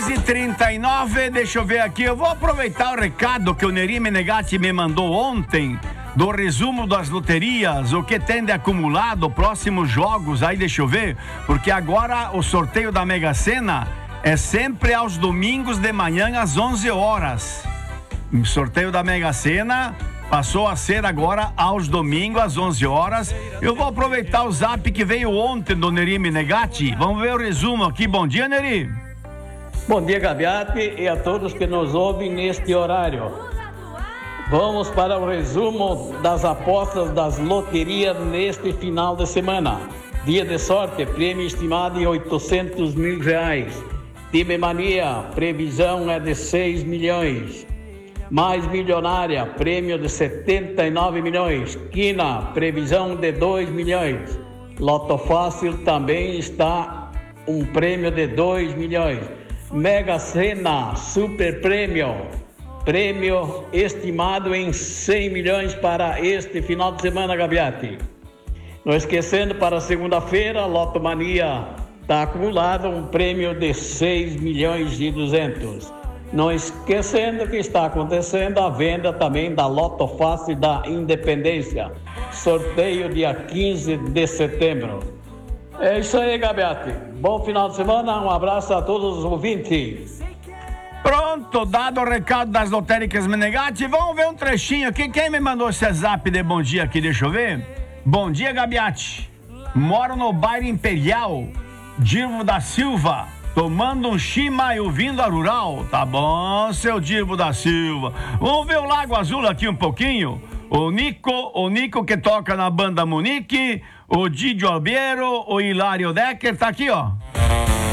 6h39, deixa eu ver aqui. Eu vou aproveitar o recado que o Neri Menegatti me mandou ontem do resumo das loterias, o que tem de acumulado, próximos jogos, aí deixa eu ver, porque agora o sorteio da Mega Sena é sempre aos domingos de manhã às 11 horas. O sorteio da Mega Sena passou a ser agora aos domingos às 11 horas. Eu vou aproveitar o zap que veio ontem do Neri Menegatti. Vamos ver o resumo aqui. Bom dia, Neri. Bom dia, Gabiati, e a todos que nos ouvem neste horário. Vamos para o resumo das apostas das loterias neste final de semana. Dia de sorte, prêmio estimado em R$800 mil. Time Mania, previsão é de 6 milhões. Mais Milionária, prêmio de 79 milhões. Quina, previsão de 2 milhões. Loto Fácil também está um prêmio de 2 milhões. Mega Sena, super prêmio estimado em 100 milhões para este final de semana, Gabiati. Não esquecendo, para segunda-feira, Loto Mania está acumulado um prêmio de 6 milhões e 200. Não esquecendo que está acontecendo a venda também da Loto Fácil da Independência. Sorteio dia 15 de setembro. É isso aí, Gabiati. Bom final de semana, um abraço a todos os ouvintes. Pronto, dado o recado das lotéricas Menegatti, vamos ver um trechinho aqui. Quem me mandou esse zap de bom dia aqui, deixa eu ver. Bom dia, Gabiati. Moro no bairro Imperial, Dirvo da Silva, tomando um chima e ouvindo a Rural. Tá bom, seu Dirvo da Silva. Vamos ver o Lago Azul aqui um pouquinho. O Nico que toca na banda Munique, o Didio Albiero, o Hilário Decker, tá aqui, ó.